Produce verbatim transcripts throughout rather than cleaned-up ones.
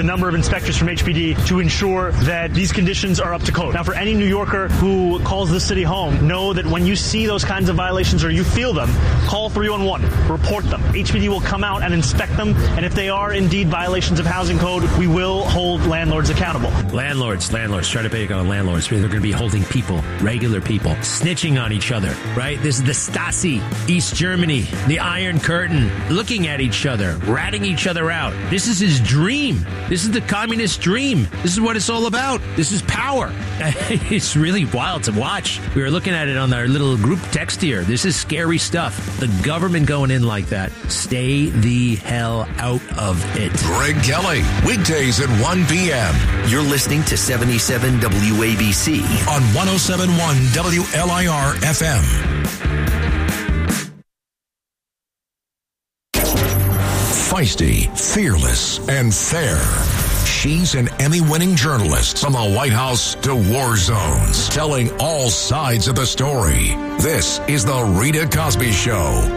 a number of inspectors from H P D to ensure that these conditions are up to code. Now, for any New Yorker who calls this city home, know that when you see those kinds of violations or you feel them, call three one one, report them. H P D will come out and inspect them, and if they are indeed violations of housing code, we will hold landlords accountable. Landlords, landlords, try to pick on landlords. They're going to be holding people, regular people, snitching on each other, right? This is the Stasi, East Germany, the Iron Curtain, looking at each other, ratting each other out. This is his dream. This is the communist dream. This is what it's all about. This is power. It's really wild to watch. We were looking at it on our little group text here. This is scary stuff. The government going in like that. Stay the hell out of it. Greg Kelly, weekdays at one p.m. You're listening to seventy-seven W A B C on one oh seven point one W L I R F M. Feisty, fearless, and fair. She's an Emmy-winning journalist from the White House to war zones, telling all sides of the story. This is The Rita Cosby Show.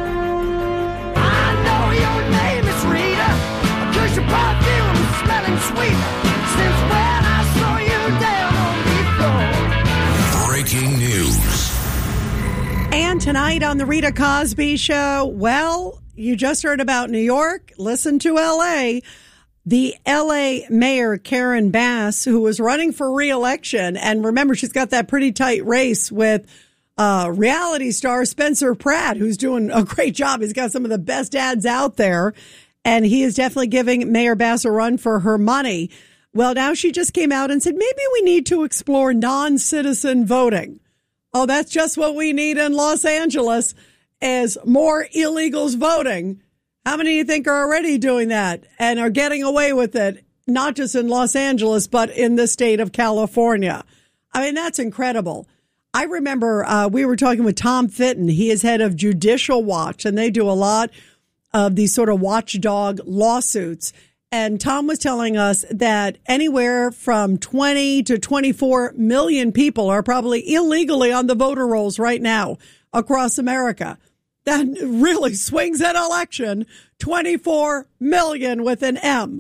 I know your name is Rita, 'cause your perfume is smelling sweet since when I saw you down on the floor. Breaking news. And tonight on The Rita Cosby Show, well, you just heard about New York. Listen to L A. The L A mayor, Karen Bass, who was running for re-election. And remember, she's got that pretty tight race with uh, reality star Spencer Pratt, who's doing a great job. He's got some of the best ads out there. And he is definitely giving Mayor Bass a run for her money. Well, now she just came out and said, maybe we need to explore non-citizen voting. Oh, that's just what we need in Los Angeles. As more illegals voting. How many do you think are already doing that and are getting away with it, not just in Los Angeles, but in the state of California? I mean, that's incredible. I remember uh, we were talking with Tom Fitton. He is head of Judicial Watch, and they do a lot of these sort of watchdog lawsuits. And Tom was telling us that anywhere from twenty to twenty-four million people are probably illegally on the voter rolls right now across America. That really swings an election, twenty-four million with an M.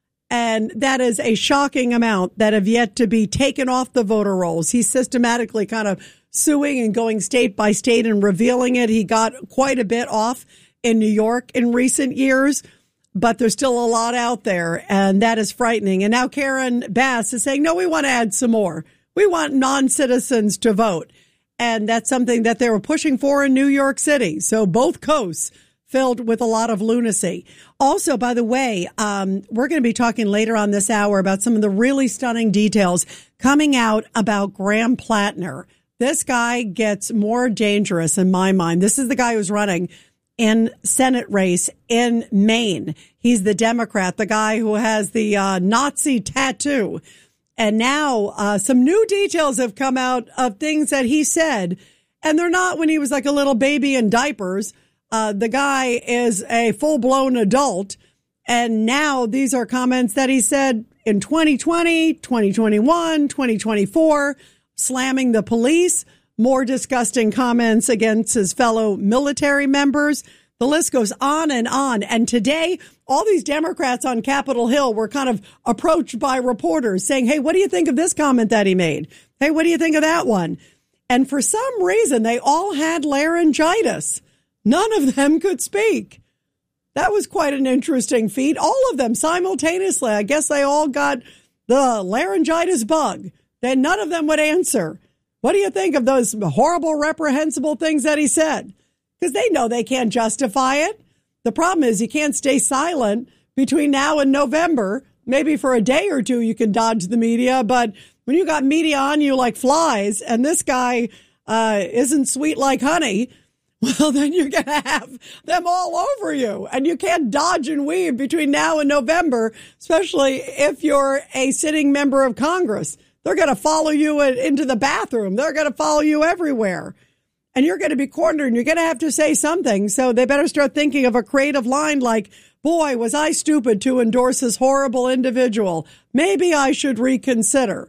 And that is a shocking amount that have yet to be taken off the voter rolls. He's systematically kind of suing and going state by state and revealing it. He got quite a bit off in New York in recent years, but there's still a lot out there, and that is frightening. And now Karen Bass is saying, no, we want to add some more. We want non-citizens to vote. And that's something that they were pushing for in New York City. So both coasts filled with a lot of lunacy. Also, by the way, um, we're going to be talking later on this hour about some of the really stunning details coming out about Graham Plattner. This guy gets more dangerous in my mind. This is the guy who's running in Senate race in Maine. He's the Democrat, the guy who has the uh, Nazi tattoo. And now uh, some new details have come out of things that he said. And they're not when he was like a little baby in diapers. Uh, the guy is a full-blown adult. And now these are comments that he said in twenty twenty, twenty twenty-one, twenty twenty-four, slamming the police, more disgusting comments against his fellow military members. The list goes on and on. And today, all these Democrats on Capitol Hill were kind of approached by reporters saying, hey, what do you think of this comment that he made? Hey, what do you think of that one? And for some reason, they all had laryngitis. None of them could speak. That was quite an interesting feat. All of them simultaneously. I guess they all got the laryngitis bug. Then none of them would answer. What do you think of those horrible, reprehensible things that he said? Because they know they can't justify it. The problem is you can't stay silent between now and November. Maybe for a day or two you can dodge the media, but when you got media on you like flies and this guy uh, isn't sweet like honey, well, then you're going to have them all over you. And you can't dodge and weave between now and November, especially if you're a sitting member of Congress. They're going to follow you into the bathroom. They're going to follow you everywhere. And you're going to be cornered and you're going to have to say something. So they better start thinking of a creative line like, boy, was I stupid to endorse this horrible individual. Maybe I should reconsider.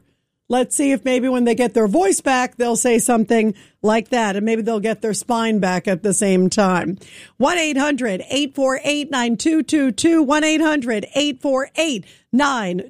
Let's see if maybe when they get their voice back, they'll say something like that, and maybe they'll get their spine back at the same time. one eight hundred eight four eight nine two two two, one eight hundred eight four eight nine